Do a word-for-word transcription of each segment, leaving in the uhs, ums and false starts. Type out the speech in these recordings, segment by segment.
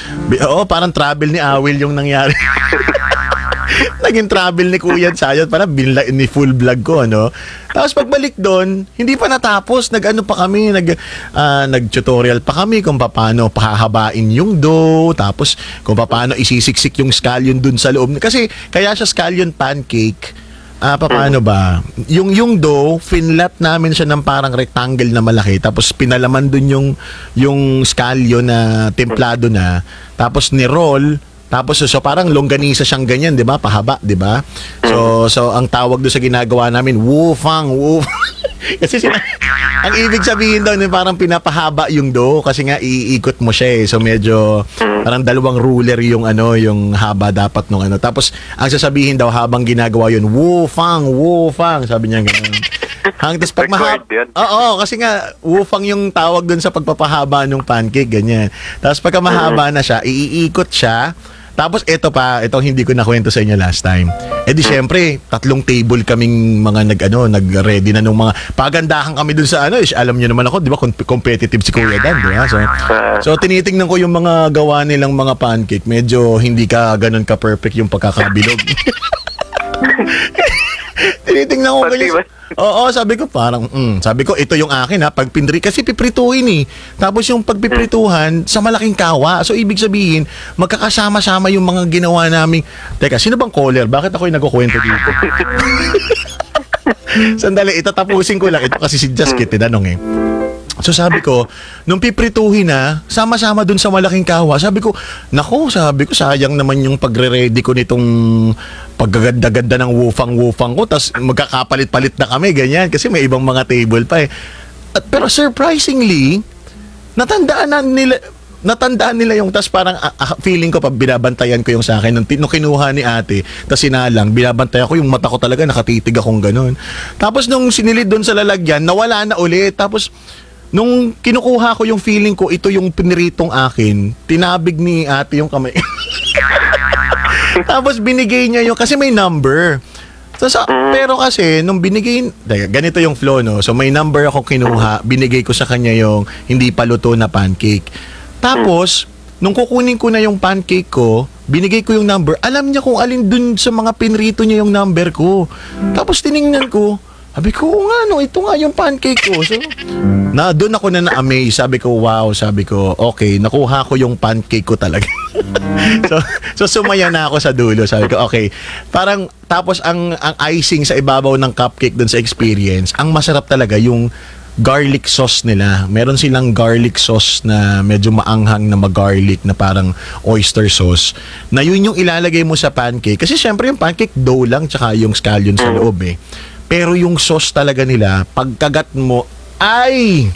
Bi- Oo, parang travel ni Awil yung nangyari. Naging travel ni Kuya Sayot, parang binla, ni full vlog ko, ano. Tapos pagbalik doon, hindi pa natapos, nag-ano pa kami, nag ah, nag-tutorial pa kami kung paano pahahabain yung dough, tapos kung paano isisiksik yung scallion dun sa loob. Kasi kaya siya scallion pancake. Ah, paano ba? Yung yung dough, finlat namin siya ng parang rectangle na malaki, tapos pinalaman dun yung yung scallion na templado na, tapos ni-roll. Tapos so parang longganisa siyang ganyan, 'di ba? Pahaba, 'di ba? So so ang tawag do sa ginagawa namin, wufang, wuf. Kasi sina- ang ibig sabihin daw, parang pinapahaba yung dough kasi nga iikot mo siya eh. So medyo parang dalawang ruler yung ano, yung haba dapat nung ano. Tapos ang sasabihin daw habang ginagawa yun, wufang, wufang, sabi niya gano'n. Hang tas pag mahaba. Oo, kasi nga wufang yung tawag doon sa pagpapahaba ng pancake, ganyan. Tapos pagka mahaba na siya, iikot siya. Tapos ito pa, itong hindi ko nakwento sa inyo last time. Eh di syempre, tatlong table kaming mga nag ano, nag-ready na nung mga pagandahan kami dun sa ano, eh, alam niyo naman ako, 'di ba, competitive si Kuya Dan, 'di ba? So, so tinitingnan ko yung mga gawa nilang mga pancake, medyo hindi ka ganun ka perfect yung pagkakabilog. Tinitingnan ko ganyan. Oo, sabi ko parang, mm, sabi ko ito yung akin ha, pag pinri kasi piprituhin eh. Tapos yung pagpiprituhan sa malaking kawa. So ibig sabihin, magkakasama-sama yung mga ginawa naming. Teka, sino bang caller? Bakit ako yung nagkukwento dito? Sandali, itatapusin ko lang. Ito kasi si Jaskit, tinanong eh. So sabi ko, nung piprituhin na, sama-sama dun sa malaking kawa, sabi ko, nako, sabi ko, sayang naman yung pagre-ready ko nitong paggaganda-ganda ng wufang-wufang ko, tas magkakapalit-palit na kami, ganyan, kasi may ibang mga table pa eh. At, pero surprisingly, natandaan na nila, natandaan nila yung, tas parang uh, uh, feeling ko pa binabantayan ko yung sa akin nung, nung kinuha ni ate, tas sinalang, binabantayan ko yung mata ko talaga, nakatitig akong ganun. Tapos nung sinilid dun sa lalagyan, nawala na ulit. Tapos nung kinukuha ko yung feeling ko, ito yung piniritong akin, tinabig ni ate yung kamay. Tapos binigay niya yung, kasi may number. So, so, pero kasi, nung binigay, ganito yung flow, no? So, may number ako kinuha, binigay ko sa kanya yung hindi pa luto na pancake. Tapos, nung kukunin ko na yung pancake ko, binigay ko yung number, alam niya kung alin dun sa mga pinrito niya yung number ko. Tapos, tiningnan ko, sabi ko, nga no, ito nga yung pancake ko. So, na doon ako na na-amaze. Sabi ko, wow, sabi ko, okay, nakuha ko yung pancake ko talaga. so, so sumaya na ako sa dulo. Sabi ko, okay. Parang, tapos ang, ang icing sa ibabaw ng cupcake doon sa experience, ang masarap talaga yung garlic sauce nila. Meron silang garlic sauce na medyo maanghang na mag-garlic na parang oyster sauce. Na yun yung ilalagay mo sa pancake. Kasi syempre yung pancake dough lang tsaka yung scallion sa loob eh. Pero yung sauce talaga nila, pagkagat mo, ay!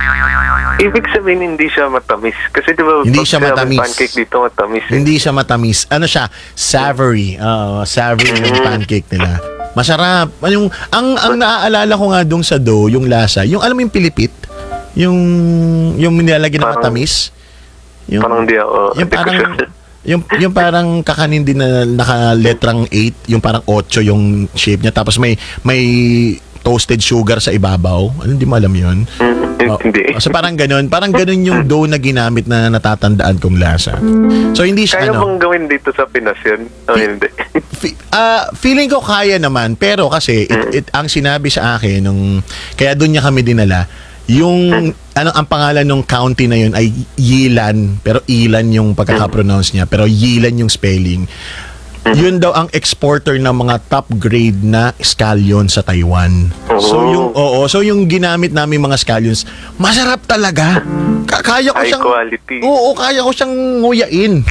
Ibig sabihin hindi siya matamis. Kasi di ba, hindi siya matamis. Pancake dito matamis. Eh. Hindi siya matamis. Ano siya? Savory. Uh, savory mm. yung pancake nila. Masarap. Yung, ang, ang naaalala ko nga dong sa dough, yung lasa, yung alam mo yung pilipit? Yung, yung nilalagyan na matamis? Yung, parang hindi ako. Yung parang, yung, yung parang kakanin din na naka-letrang eight, yung parang eight yung shape niya. Tapos may, may toasted sugar sa ibabaw. Ano, hindi mo alam yun? Mm, oh, hindi. So parang ganun. Parang ganun yung dough na ginamit na natatandaan kong lasa. So hindi siya kaya ano. Kaya mong gawin dito sa Pinas yun? O oh, hindi? Fi- uh, feeling ko kaya naman. Pero kasi, it, it, ang sinabi sa akin, nung, kaya doon niya kami dinala, yung, ano, ang pangalan ng county na yun ay Yilan. Pero Ilan yung pagkaka-pronounce niya. Pero Yilan yung spelling. Yun daw ang exporter ng mga top grade na scallion sa Taiwan. Oh. So yung oo, so yung ginamit namin mga scallions, masarap talaga. Ka- kaya ko high siyang quality. Oo, kaya ko siyang nguyain.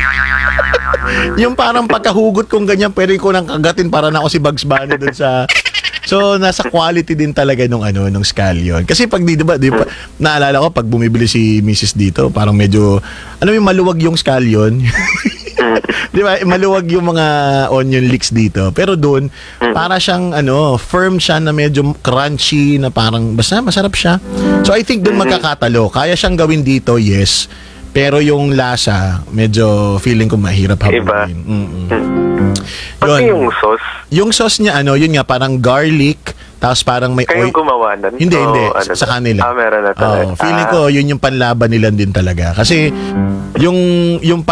Yung parang pagkahugot kong ganyan, pwede ko nang kagatin para na ako si Bugs Bunny dun sa. So nasa quality din talaga nung ano, nung scallion. Kasi pag di ba, di ba naalala ko pag bumibili si Missus dito, parang medyo ano yung maluwag yung scallion. Di ba? Maluwag yung mga onion leeks dito. Pero doon, para siyang ano, firm siya na medyo crunchy na parang basta masarap siya. So I think doon magkakatalo. Kaya siyang gawin dito, yes. Pero yung lasa, medyo feeling ko mahirap habulin. Mm-mm. Pati yung sauce? Yung sauce niya, ano, yun nga, parang garlic, tapos parang may kayong oil. gumawa nun? Hindi, o, hindi. Ano sa kanila. Ah, meron na talaga. Oh, feeling ah. ko, yun yung panlaban nila din talaga. Kasi, yung, yung